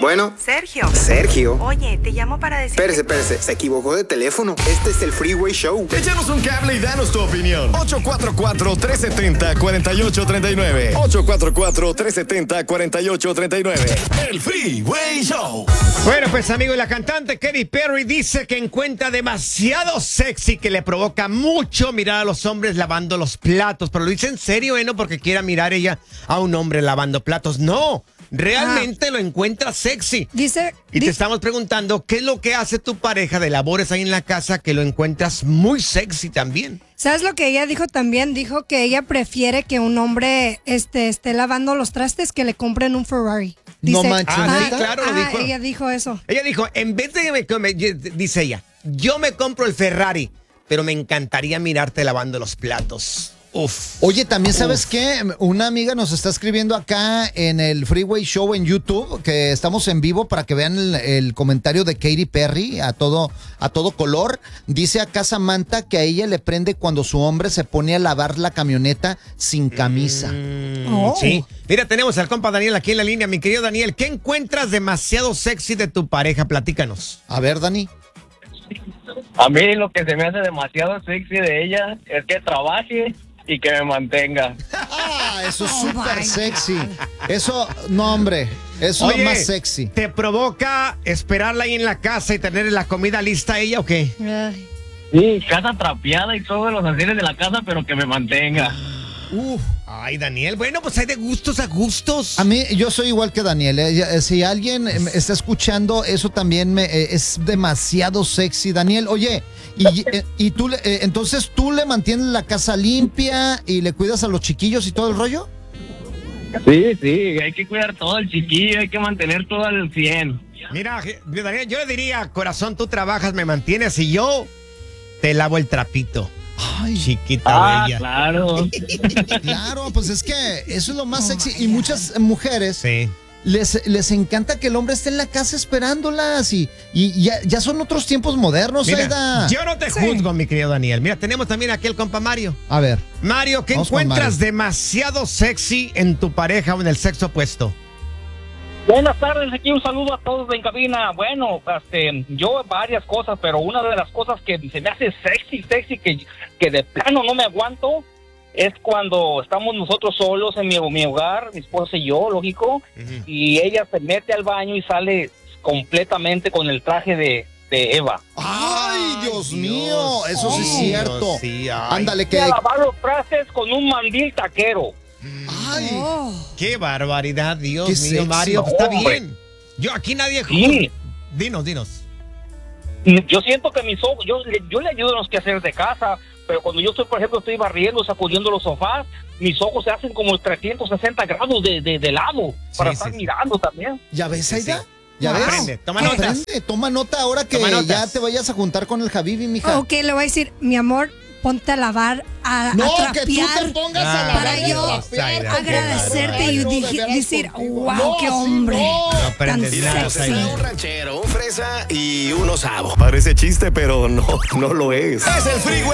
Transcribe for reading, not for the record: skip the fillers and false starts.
Bueno. Sergio. Sergio. Oye, te llamo para decir... Espérese. Se equivocó de teléfono. Este es el Freeway Show. Échanos un cable y danos tu opinión. 844-370-4839. 844-370-4839. El Freeway Show. Bueno, pues amigos, la cantante Katy Perry dice que encuentra demasiado sexy que le provoca mucho mirar a los hombres lavando los platos. Pero lo dice en serio, ¿no? Porque quiera mirar ella a un hombre lavando platos. No. Realmente lo encuentra sexy. Y te estamos preguntando, ¿qué es lo que hace tu pareja de labores ahí en la casa que lo encuentras muy sexy también? ¿Sabes lo que ella dijo también? Dijo que ella prefiere que un hombre esté lavando los trastes que le compren un Ferrari. Dice, no manches. Sí, claro, lo dijo. Ella dijo eso. Ella dijo, en vez de dice ella, yo me compro el Ferrari, pero me encantaría mirarte lavando los platos. Uf. Oye, también sabes qué, una amiga nos está escribiendo acá en el Freeway Show en YouTube, que estamos en vivo para que vean el comentario de Katy Perry a todo color. Dice acá Samantha que a ella le prende cuando su hombre se pone a lavar la camioneta sin camisa. Sí. Mira, tenemos al compa Daniel aquí en la línea. Mi querido Daniel, ¿qué encuentras demasiado sexy de tu pareja? Platícanos. A ver, Dani. A mí lo que se me hace demasiado sexy de ella es que trabaje y que me mantenga. Eso es súper sexy. Eso, no hombre, eso es lo más sexy. ¿Te provoca esperarla ahí en la casa y tener la comida lista ella o qué? Sí, casa trapeada y todos los haceres de la casa, pero que me mantenga. Ay, Daniel, bueno, pues hay de gustos a gustos. A mí, yo soy igual que Daniel. Si alguien está escuchando, eso también es demasiado sexy, Daniel. Oye, y tú, entonces tú le mantienes la casa limpia y le cuidas a los chiquillos y todo el rollo. Sí, hay que cuidar todo el chiquillo, hay que mantener todo al 100. Mira, Daniel, yo le diría, corazón, tú trabajas, me mantienes y yo te lavo el trapito. Ay, chiquita bella. Claro. Claro, pues es que eso es lo más sexy. Y muchas mujeres les encanta que el hombre esté en la casa esperándolas. Y ya son otros tiempos modernos, Aida. Yo no te juzgo, mi querido Daniel. Mira, tenemos también aquí el compa Mario. A ver. Mario, ¿qué encuentras demasiado sexy en tu pareja o en el sexo opuesto? Buenas tardes, aquí un saludo a todos en cabina. Bueno, yo varias cosas, pero una de las cosas que se me hace sexy, que de plano no me aguanto, es cuando estamos nosotros solos en mi hogar, mi esposa y yo, lógico, y ella se mete al baño y sale completamente con el traje de Eva. ¡Ay, Dios mío! Eso sí es cierto. Sí, ándale, que... lavar los trastes con un mandil taquero. ¡Ay! ¡Qué barbaridad, Dios mío, sexy. Mario! Está bien. Yo aquí nadie... Sí. Dinos. Yo siento que mis ojos... Yo le ayudo en los quehaceres de casa, pero cuando yo estoy, por ejemplo, estoy barriendo, sacudiendo los sofás, mis ojos se hacen como 360 grados de lado para estar mirando también. ¿Ya ves, Aida? Sí. ¿Ya ves? Aprende, toma notas. Toma nota ahora que ya te vayas a juntar con el Javibi, mija. Ok, le voy a decir, mi amor, ponte a lavar, a trapear. Que tú te pongas a lavar. Para yo agradecerte y decir, wow, qué hombre. Tan sexy. Un ranchero, un fresa y un osavo. Parece chiste, pero no lo es. Es el Freeway